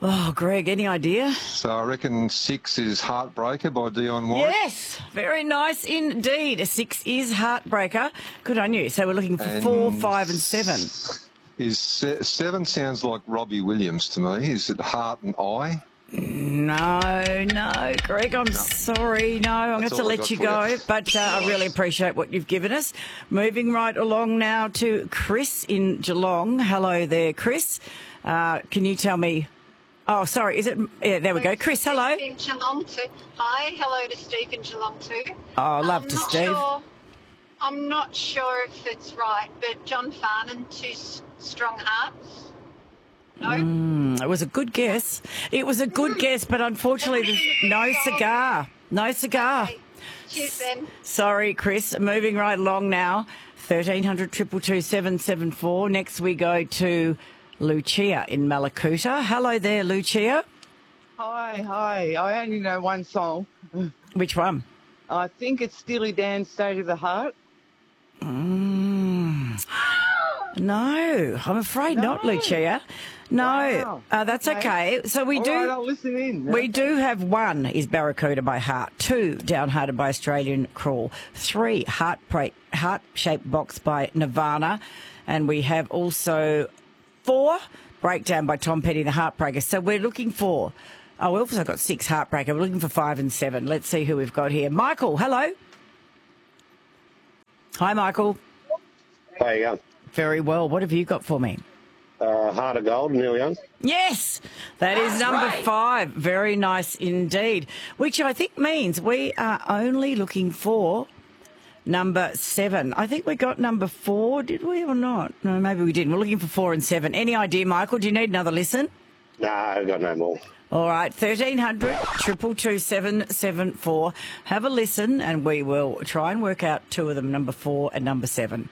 Oh, Greg, any idea? So I reckon 6 is Heartbreaker by Dion White. Yes, very nice indeed. 6 is Heartbreaker. Good on you. So we're looking for 4, 5 and 7. Is 7 sounds like Robbie Williams to me. Is it Heart and Eye? No, Greg, I'm sorry. No, I'm going to have to let you go. But I really appreciate what you've given us. Moving right along now to Chris in Geelong. Hello there, Chris. Can you tell me... Oh, sorry, is it... Yeah, there we go. Chris, hello. In Geelong too. Hi, hello to Steve in Geelong too. Oh, love to Steve. I'm not sure if it's right, but John Farnan, Two Strong Hearts. No? It was a good guess. It was a good guess, but unfortunately there's no cigar. No cigar. Okay. Cheers then. Sorry, Chris. Moving right along now. 1300 222 774. Next we go to Lucia in Malakuta. Hello there, Lucia. Hi. I only know one song. Which one? I think it's Steely Dan's State of the Heart. No, I'm afraid not, Lucia. No, Wow. that's okay. So we All do. right, I'll listen in. We do have 1 is Barracuda by Heart, 2 Downhearted by Australian Crawl, 3 Heart-Shaped Box by Nirvana, and we have also 4 Breakdown by Tom Petty and the Heartbreakers. So we're looking for... Oh, we've also got 6 Heartbreaker. We're looking for 5 and 7. Let's see who we've got here. Michael, hello. Hi, Michael. How you going? Very well. What have you got for me? Heart of Gold, Neil Young. Yes, that is number 5. Very nice indeed. Which I think means we are only looking for number 7. I think we got number 4, did we or not? No, maybe we didn't. We're looking for 4 and 7. Any idea, Michael? Do you need another listen? No, I've got no more. All right, 1300 222 774. Have a listen and we will try and work out 2 of them, number 4 and number 7.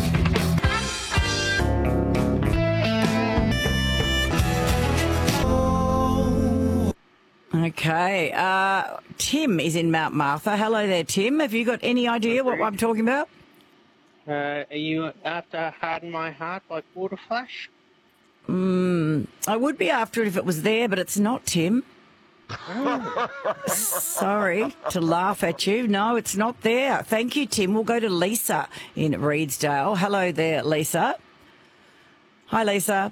Okay, Tim is in Mount Martha. Hello there, Tim. Have you got any idea what I'm talking about? Are you after Harden My Heart by Quarter Flash? I would be after it if it was there, but it's not, Tim. Sorry to laugh at you. No, it's not there. Thank you, Tim. We'll go to Lisa in Reedsdale. Hello there, Lisa. Hi, Lisa.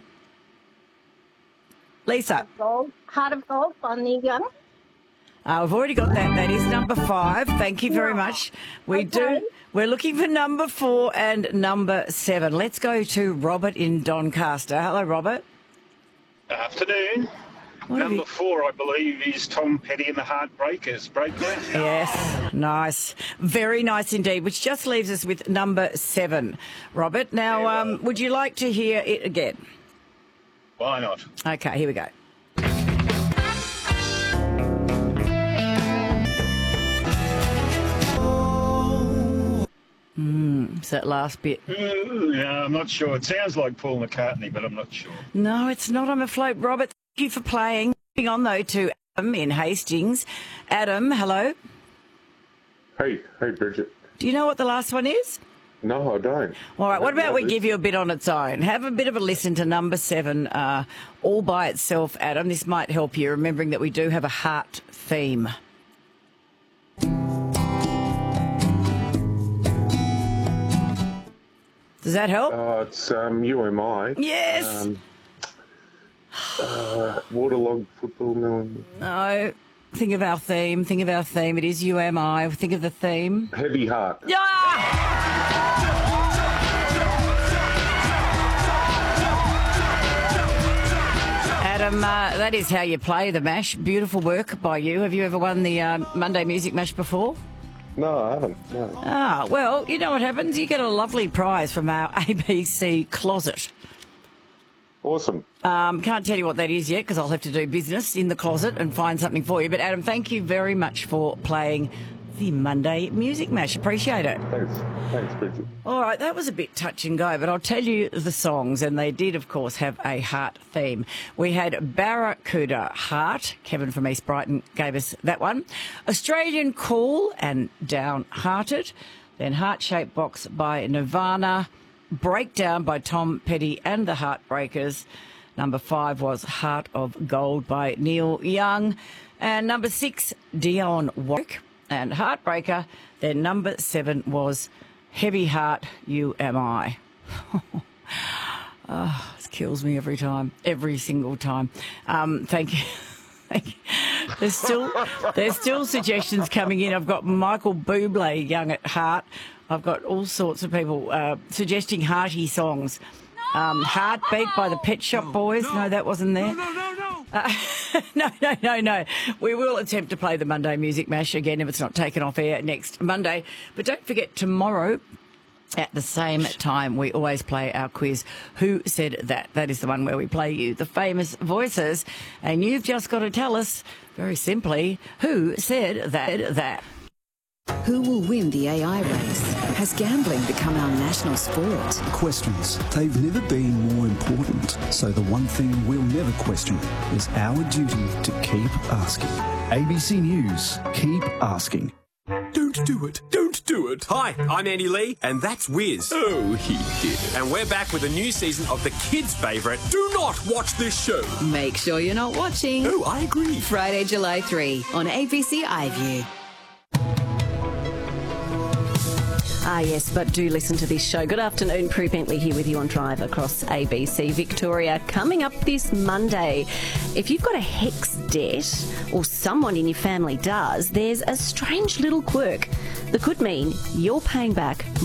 Lisa. Heart of Gold by Neil Young. We've already got that. That is number 5. Thank you very much. Okay. We're looking for number 4 and number 7. Let's go to Robert in Doncaster. Hello, Robert. Afternoon. Number 4, I believe, is Tom Petty and the Heartbreakers. Breakdown. Yes, nice. Very nice indeed, which just leaves us with number 7. Robert, now, would you like to hear it again? Why not? Okay, here we go. It's that last bit. Yeah, I'm not sure. It sounds like Paul McCartney, but I'm not sure. No, it's not on a float, Robert. Thank you for playing. Moving on, though, to Adam in Hastings. Adam, hello. Hey, Bridget. Do you know what the last one is? No, I don't. All right, what about we give you a bit on its own? Have a bit of a listen to number 7 all by itself, Adam. This might help you, remembering that we do have a heart theme. Does that help? It's UMI. Yes. Waterlogged football melon. No. Think of our theme. It is UMI. Think of the theme. Heavy Heart. Yeah! Adam, that is how you play the MASH. Beautiful work by you. Have you ever won the Monday Music MASH before? No, I haven't. No. Ah, well, you know what happens? You get a lovely prize from our ABC closet. Awesome. Can't tell you what that is yet because I'll have to do business in the closet and find something for you. But, Adam, thank you very much for playing the Monday Music MASH. Appreciate it. Thanks, Bridget. All right, that was a bit touch and go, but I'll tell you the songs, and they did, of course, have a heart theme. We had Barracuda Heart. Kevin from East Brighton gave us that one. Australian Cool and Downhearted. Then Heart-Shaped Box by Nirvana. Breakdown by Tom Petty and the Heartbreakers. Number 5 was Heart of Gold by Neil Young. And number 6, Dionne Warwick and Heartbreaker. Then number 7 was Heavy Heart, You Am I. This kills me every time, every single time. Thank you. There's still suggestions coming in. I've got Michael Bublé, Young at Heart. I've got all sorts of people suggesting hearty songs. Heartbeat by the Pet Shop Boys. No, that wasn't there. No. We will attempt to play the Monday Music Mash again if it's not taken off air next Monday. But don't forget, tomorrow at the same time, we always play our quiz, Who Said That? That is the one where we play you the famous voices. And you've just got to tell us, very simply, who said that? Who will win the AI race? Has gambling become our national sport? Questions. They've never been more important. So the one thing we'll never question is our duty to keep asking. ABC News. Keep asking. Don't do it. Don't do it. Hi, I'm Andy Lee, and that's Wiz. Oh, he did it. And we're back with a new season of the kids' favourite, Do Not Watch This Show. Make sure you're not watching. Oh, I agree. Friday, July 3 on ABC iView. Ah, yes, but do listen to this show. Good afternoon, Prue Bentley here with you on Drive Across ABC Victoria. Coming up this Monday, if you've got a HEX debt or someone in your family does, there's a strange little quirk that could mean you're paying back